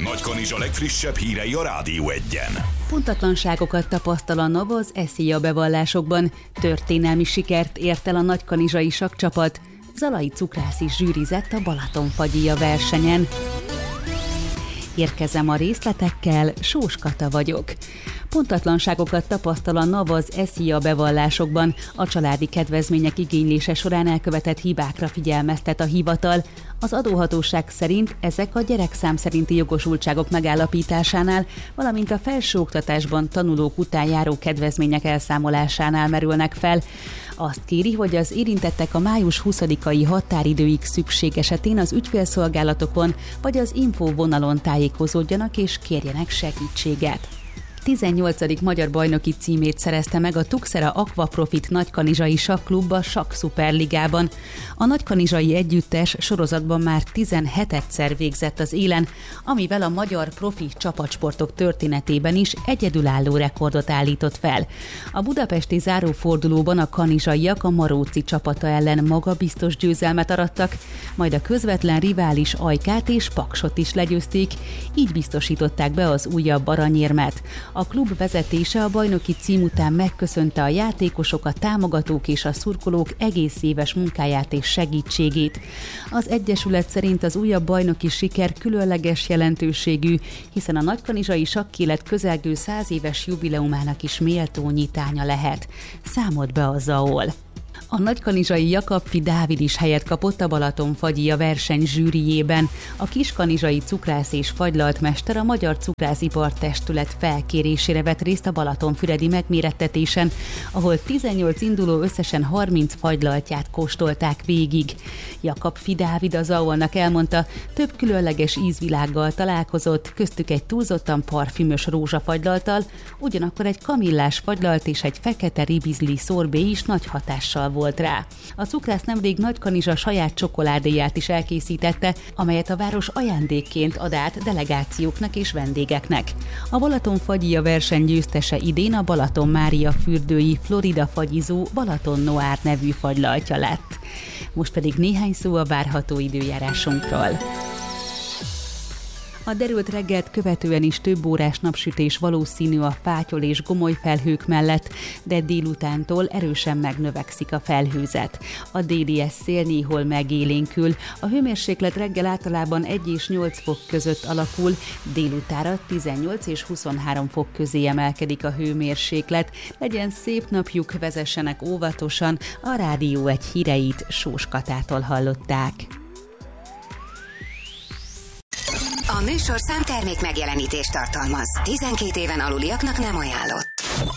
Nagykanizsa legfrissebb hírei a Rádió 1-en. Pontatlanságokat tapasztal a NAV az SZIA bevallásokban. Történelmi sikert ért el a nagykanizsai sakkcsapat. Zalai cukrász is zsűrizett a Balatonfagyia versenyen. Érkezem a részletekkel, Sós Kata vagyok. Pontatlanságokat tapasztal a NAV az SZIA bevallásokban. A családi kedvezmények igénylése során elkövetett hibákra figyelmeztet a hivatal. Az adóhatóság szerint ezek a gyerekszám szerinti jogosultságok megállapításánál, valamint a felsőoktatásban tanulók után járó kedvezmények elszámolásánál merülnek fel. Azt kéri, hogy az érintettek a május 20-ai határidőig szükség esetén az ügyfélszolgálatokon vagy az infóvonalon tájékozódjanak és kérjenek segítséget. 18. magyar bajnoki címét szerezte meg a Tuxera Aquaprofit Nagykanizsai Sakklub a Sakk Szuperligában. A nagykanizsai együttes sorozatban már 17-szer végzett az élen, amivel a magyar profi csapatsportok történetében is egyedülálló rekordot állított fel. A budapesti zárófordulóban a kanizsaiak a Maróczi csapata ellen magabiztos győzelmet arattak, majd a közvetlen rivális Ajkát és Paksot is legyőzték, így biztosították be az újabb aranyérmet. A klub vezetése a bajnoki cím után megköszönte a játékosok, a támogatók és a szurkolók egész éves munkáját és segítségét. Az egyesület szerint az újabb bajnoki siker különleges jelentőségű, hiszen a nagykanizsai sakkélet közelgő 100 éves jubileumának is méltó nyitánya lehet. Számolt be a ZAOL. A nagykanizsai Jakabfi Dávid is helyet kapott a Balatonfagyia verseny zsűrijében. A kiskanizsai cukrász és fagylaltmester a Magyar Cukrászipar Testület felkérésére vett részt a balatonfüredi megmérettetésen, ahol 18 induló összesen 30 fagylaltját kóstolták végig. Jakabfi Dávid a ZAOL-nak elmondta, több különleges ízvilággal találkozott, köztük egy túlzottan parfümös rózsafagylalt, ugyanakkor egy kamillás fagylalt és egy fekete ribizli szorbé is nagy hatással volt rá. A cukrász nemrég Nagykanizsa saját csokoládéját is elkészítette, amelyet a város ajándékként ad át delegációknak és vendégeknek. A Balatonfagyia verseny győztese idén a Balaton Mária fürdői Florida fagyizó Balaton Noir nevű fagylaltja lett. Most pedig néhány szó a várható időjárásunkról. A derült reggelt követően is több órás napsütés valószínű a fátyol és gomoly felhők mellett, de délutántól erősen megnövekszik a felhőzet. A déli szél néhol megélénkül, a hőmérséklet reggel általában 1 és 8 fok között alakul, délutára 18 és 23 fok közé emelkedik a hőmérséklet. Legyen szép napjuk, vezessenek óvatosan, a Rádió 1 híreit Sós Katától hallották. A műsorszám termék megjelenítést tartalmaz. 12 éven aluliaknak nem ajánlott.